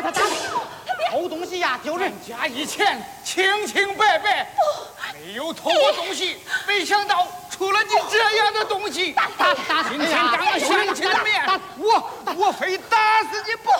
他打他！偷东西呀，丢人家以前清清白白，没有偷过东西，没想到出了你这样的东西。 打！ 今天当着乡亲的面，我非打死你不